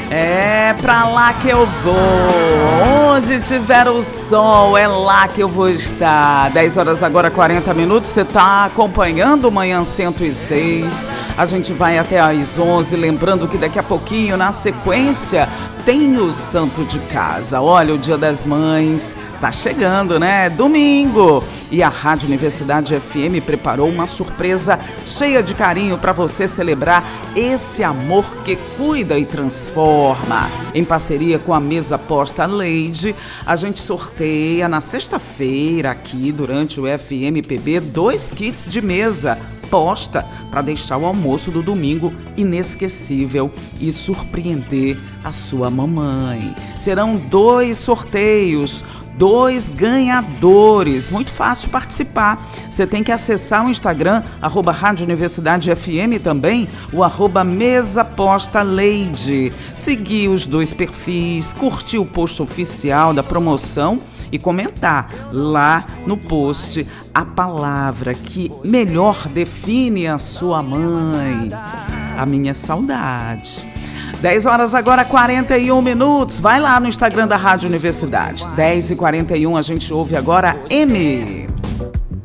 É pra lá que eu vou. Onde tiver o sol, é lá que eu vou estar. 10 horas agora, 40 minutos. Você tá acompanhando o Manhã 106. A gente vai até às 11. Lembrando que daqui a pouquinho, na sequência, tem o Santo de Casa. Olha, o Dia das Mães tá chegando, né? Domingo. E a Rádio Universidade FM preparou uma surpresa cheia de carinho para você celebrar esse amor que cuida e transforma. Em parceria com a Mesa Posta Leide, a gente sorteia na sexta-feira aqui durante o FMPB 2 kits de mesa posta para deixar o almoço do domingo inesquecível e surpreender a sua mamãe. Serão 2 sorteios, 2 ganhadores. Muito fácil participar. Você tem que acessar o Instagram, @Rádio Universidade FM também, o @Mesa Posta Leide. Seguir os 2 perfis, curtir o post oficial da promoção e comentar lá no post a palavra que melhor define a sua mãe. A minha saudade. 10 horas agora, 41 minutos. Vai lá no Instagram da Rádio Universidade. 10h41, a gente ouve agora M.